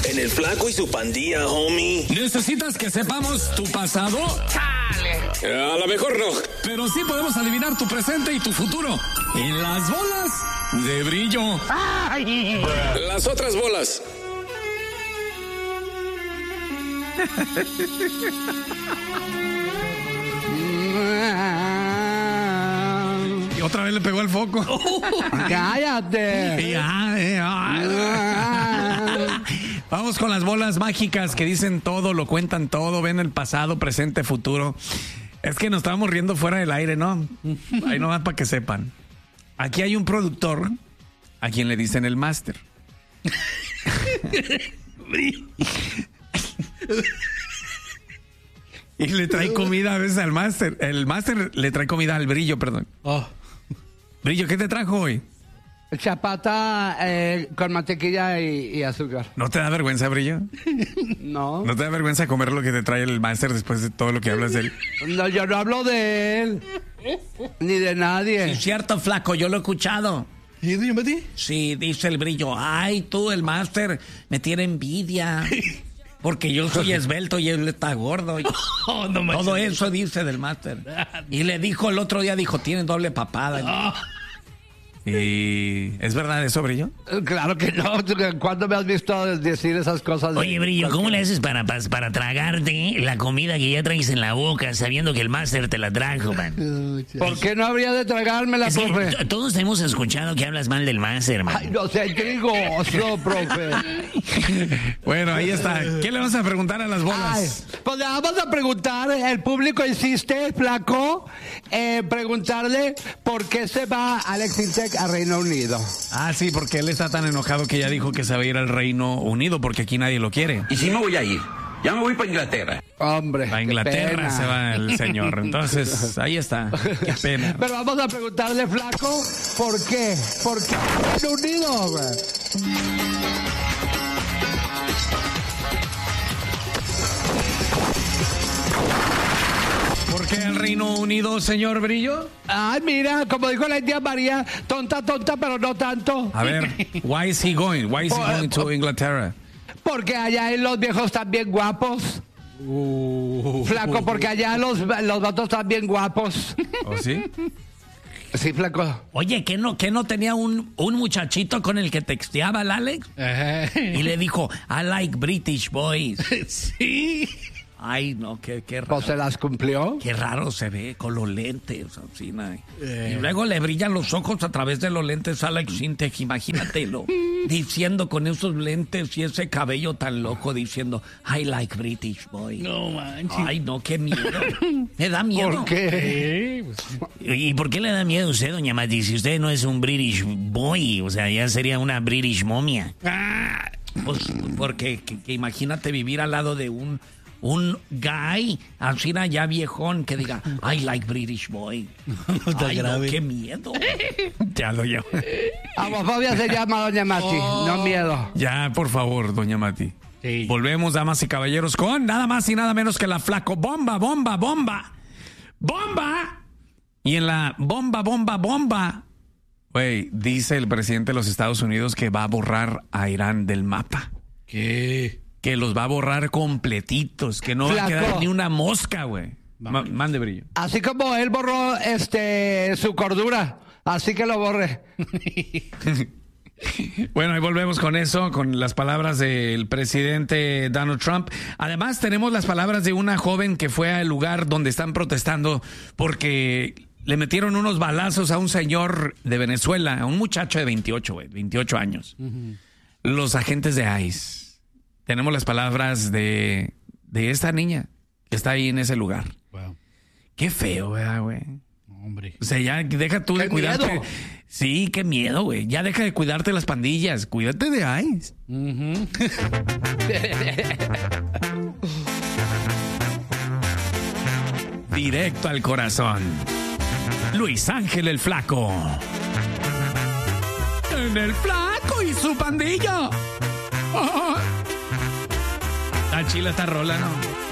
En el Flaco y su pandilla, homie. ¿Necesitas que sepamos tu pasado? ¡Chale! A lo mejor no. Pero sí podemos adivinar tu presente y tu futuro. En las bolas de brillo. ¡Ay! Las otras bolas. Y otra vez le pegó el foco. ¡Cállate! Vamos con las bolas mágicas que dicen todo, lo cuentan todo, ven el pasado, presente, futuro. Es que nos estábamos riendo fuera del aire, ¿no? Ahí nomás para que sepan. Aquí hay un productor a quien le dicen el máster. Y le trae comida a veces al máster. El máster le trae comida al Brillo, perdón. Brillo, ¿qué te trajo hoy? Chapata con mantequilla y azúcar. ¿No te da vergüenza, Brillo? No. ¿No te da vergüenza comer lo que te trae el máster después de todo lo que hablas de él? No, yo no hablo de él. Ni de nadie. Es cierto, Flaco, yo lo he escuchado. ¿Y doña Mati? Sí, dice el Brillo. Ay, tú, el máster, me tiene envidia. Porque yo soy esbelto y él está gordo. No todo eso dice del máster. Y le dijo el otro día, dijo, tienen doble papada. ¿Y es verdad eso, Brillo? Claro que no. ¿Cuándo me has visto decir esas cosas? Oye, Brillo, ¿cómo le haces para tragarte la comida que ya traes en la boca sabiendo que el máster te la trajo, man? ¿Por qué no habría de tragármela, profe? Todos hemos escuchado que hablas mal del máster, man. Ay, no sea intrigoso, profe. Bueno, ahí está. ¿Qué le vas a preguntar a las bolas? Ay, pues le vamos a preguntar, el público insiste, Flaco, preguntarle por qué se va Alex Intec a Reino Unido. Ah, sí, porque él está tan enojado que ya dijo que se va a ir al Reino Unido porque aquí nadie lo quiere. ¿Y si me voy a ir? Ya me voy para Inglaterra. Hombre, A Inglaterra qué pena. se va el señor. Entonces, ahí está. Qué pena. Pero vamos a preguntarle, Flaco, ¿por qué? ¿Por qué Reino Unido, güey? ¿Por qué el Reino Unido, señor Brillo? Ay, mira, como dijo la India María, tonta, pero no tanto. A ver, why is he going? Why is he going to Inglaterra? Porque allá los viejos están bien guapos. Flaco, porque allá los vatos están bien guapos. ¿Oh, sí? Sí, Flaco. Oye, ¿qué no tenía un muchachito con el que texteaba el Alex? Y le dijo, I like British boys. Sí. Ay, no, qué raro. Pues se las cumplió. Qué raro se ve con los lentes, así, y luego le brillan los ojos a través de los lentes a Alex Intec, imagínatelo, diciendo con esos lentes y ese cabello tan loco, diciendo, I like British boys. No manches. Ay, no, qué miedo. Me da miedo. ¿Por qué? ¿Y por qué le da miedo a usted, doña Mati, si usted no es un British boy? O sea, ya sería una British momia. Pues porque que imagínate vivir al lado de un guy, así ya viejón, que diga, I like British boy. Ay, no, qué miedo. Ya lo llamo. Homofobia se llama, doña Mati, no miedo. Ya, por favor, doña Mati. Sí. Volvemos, damas y caballeros, con nada más y nada menos que la Flaco Bomba. Y en la bomba, güey, dice el presidente de los Estados Unidos que va a borrar a Irán del mapa. ¿Qué? Que los va a borrar completitos, que no va a quedar ni una mosca, güey. Mande, Brillo. Así como él borró su cordura, así que lo borre. Bueno, ahí volvemos con eso, con las palabras del presidente Donald Trump. Además, tenemos las palabras de una joven que fue al lugar donde están protestando porque le metieron unos balazos a un señor de Venezuela, a un muchacho de 28 años. Los agentes de ICE. Tenemos las palabras de esta niña que está ahí en ese lugar. Wow. Qué feo, ¿verdad, güey? Hombre. O sea, ya deja tú de cuidarte. Miedo. Sí, qué miedo, güey. Ya deja de cuidarte las pandillas. Cuídate de ICE. Directo al corazón. Luis Ángel el Flaco. En el Flaco y su pandilla. Está chila esta rola, ¿no?